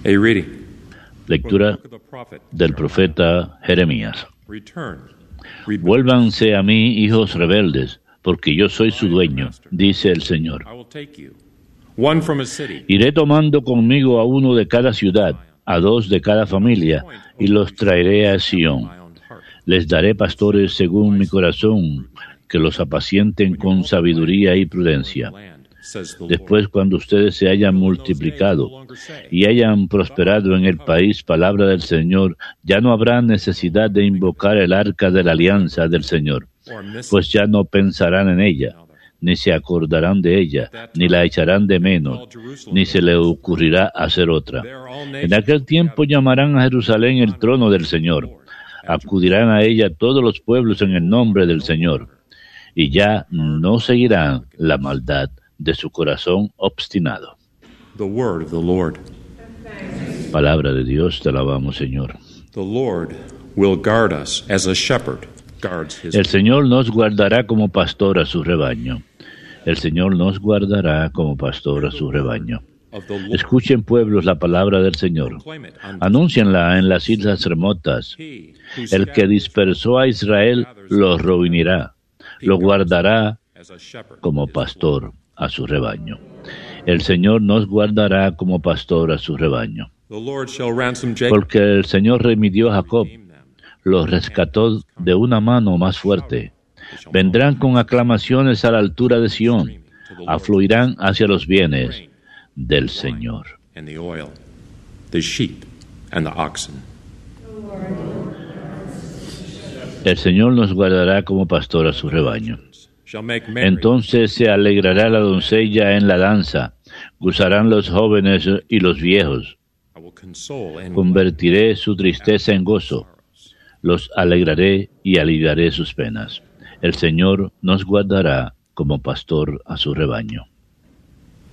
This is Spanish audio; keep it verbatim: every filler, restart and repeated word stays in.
A reading. Lectura del profeta Jeremías. Vuélvanse a mí, hijos rebeldes, porque yo soy su dueño, dice el Señor. Iré tomando conmigo a uno de cada ciudad, a dos de cada familia, y los traeré a Sión. Les daré pastores según mi corazón, que los apacienten con sabiduría y prudencia. Después, cuando ustedes se hayan multiplicado y hayan prosperado en el país, palabra del Señor, ya no habrá necesidad de invocar el arca de la alianza del Señor, pues ya no pensarán en ella, ni se acordarán de ella, ni la echarán de menos, ni se le ocurrirá hacer otra. En aquel tiempo llamarán a Jerusalén el trono del Señor, acudirán a ella todos los pueblos en el nombre del Señor, y ya no seguirán la maldad de su corazón obstinado. The word of the Lord. Palabra de Dios, te alabamos, Señor. The Lord will guard us as a shepherd guards his. El Señor nos guardará como pastor a su rebaño. El Señor nos guardará como pastor a su rebaño. Escuchen, pueblos, la palabra del Señor. Anúncienla en las islas remotas. El que dispersó a Israel lo reunirá, lo guardará como pastor a su rebaño. El Señor nos guardará como pastor a su rebaño. Porque el Señor remitió a Jacob, los rescató de una mano más fuerte. Vendrán con aclamaciones a la altura de Sión, afluirán hacia los bienes del Señor. El Señor nos guardará como pastor a su rebaño. Entonces se alegrará la doncella en la danza, gozarán los jóvenes y los viejos. Convertiré su tristeza en gozo, los alegraré y aliviaré sus penas. El Señor nos guardará como pastor a su rebaño.